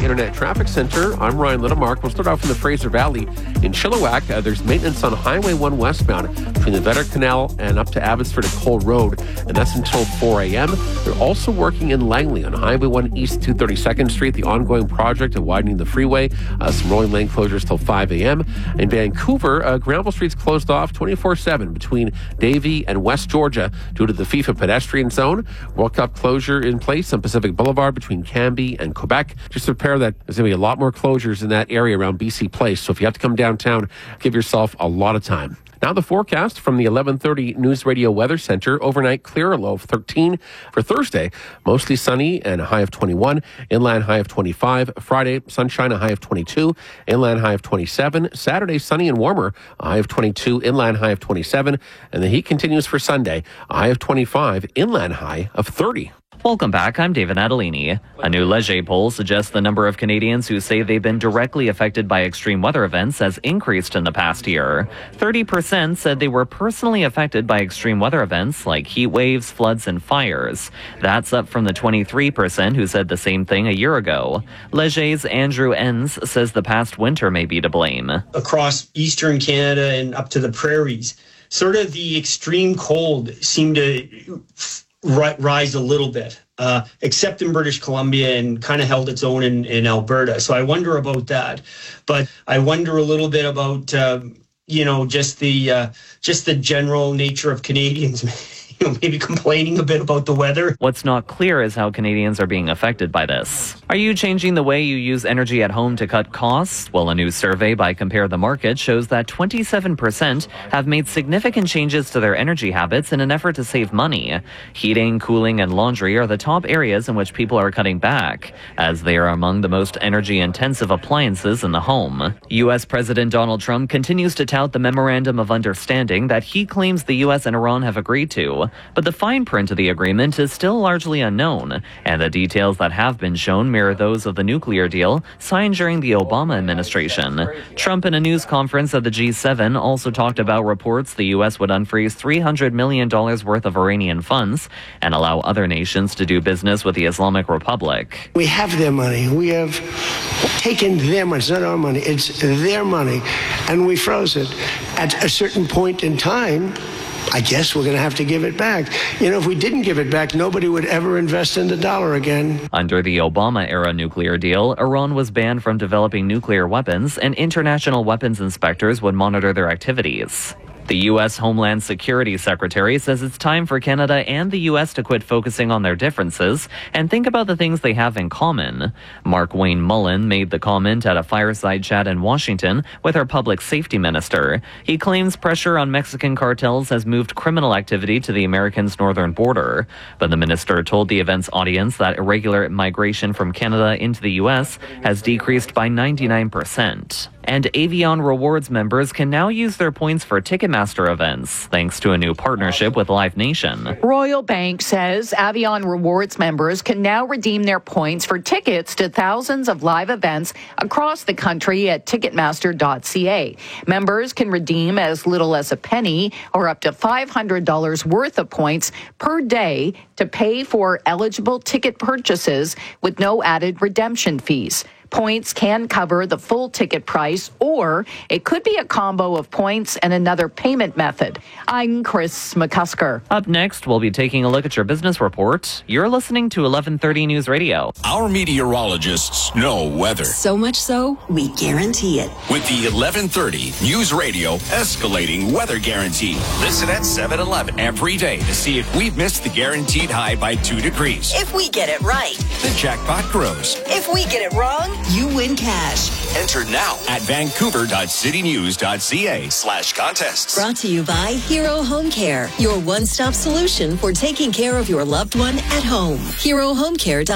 Internet Traffic Center. I'm Ryan Littlemark. We'll start off in the Fraser Valley. In Chilliwack, there's maintenance on Highway 1 westbound between the Vetter Canal and up to Abbotsford and Cole Road, and that's until 4 a.m. They're also working in Langley on Highway 1 East 232nd Street, the ongoing project of widening the freeway. Some rolling lane closures till 5 a.m. In Vancouver, Granville Street's closed off 24/7 between Davie and West Georgia due to the FIFA pedestrian zone. World Cup closure in place on Pacific Boulevard between Cambie and Quebec. Just prepare that there's going to be a lot more closures in that area around BC Place. So if you have to come downtown, give yourself a lot of time. Now the forecast from the 11:30 News Radio Weather Center. Overnight clear, a low of 13. For Thursday, mostly sunny and a high of 21. Inland high of 25. Friday, sunshine, a high of 22. Inland high of 27. Saturday, sunny and warmer, a high of 22. Inland high of 27. And the heat continues for Sunday, a high of 25. Inland high of 30. Welcome back. I'm David Adelini. A new Leger poll suggests the number of Canadians who say they've been directly affected by extreme weather events has increased in the past year. 30% said they were personally affected by extreme weather events like heat waves, floods, and fires. That's up from the 23% who said the same thing a year ago. Leger's Andrew Enns says the past winter may be to blame. Across eastern Canada and up to the prairies, sort of the extreme cold seemed to rise a little bit, except in British Columbia, and kind of held its own in Alberta. So I wonder about that. But I wonder a little bit about, just the general nature of Canadians, maybe complaining a bit about the weather. What's not clear is how Canadians are being affected by this. Are you changing the way you use energy at home to cut costs? Well, a new survey by Compare the Market shows that 27% have made significant changes to their energy habits in an effort to save money. Heating, cooling, and laundry are the top areas in which people are cutting back, as they are among the most energy-intensive appliances in the home. U.S. President Donald Trump continues to tout the Memorandum of Understanding that he claims the U.S. and Iran have agreed to. But the fine print of the agreement is still largely unknown, and the details that have been shown mirror those of the nuclear deal signed during the Obama administration. Trump, in a news conference at the G7, also talked about reports the U.S. would unfreeze $300 million worth of Iranian funds and allow other nations to do business with the Islamic Republic. We have their money. We have taken their money. It's not our money. It's their money. And we froze it. At a certain point in time, I guess we're going to have to give it back. If we didn't give it back, nobody would ever invest in the dollar again. Under the Obama-era nuclear deal, Iran was banned from developing nuclear weapons, and international weapons inspectors would monitor their activities. The U.S. Homeland Security Secretary says it's time for Canada and the U.S. to quit focusing on their differences and think about the things they have in common. Mark Wayne Mullen made the comment at a fireside chat in Washington with our public safety minister. He claims pressure on Mexican cartels has moved criminal activity to the Americans' northern border. But the minister told the event's audience that irregular migration from Canada into the U.S. has decreased by 99%. And Avion Rewards members can now use their points for Ticketmaster events, thanks to a new partnership with Live Nation. Royal Bank says Avion Rewards members can now redeem their points for tickets to thousands of live events across the country at Ticketmaster.ca. Members can redeem as little as a penny or up to $500 worth of points per day to pay for eligible ticket purchases with no added redemption fees. Points can cover the full ticket price, or it could be a combo of points and another payment method. I'm Chris McCusker. Up next, we'll be taking a look at your business report. You're listening to 1130 News Radio. Our meteorologists know weather. So much so, we guarantee it. With the 1130 News Radio escalating weather guarantee. Listen at 7-Eleven every day to see if we've missed the guaranteed high by 2 degrees. If we get it right, the jackpot grows. If we get it wrong, you win cash. Enter now at vancouver.citynews.ca/contests. Brought to you by Hero Home Care, your one-stop solution for taking care of your loved one at home. HeroHomeCare.com.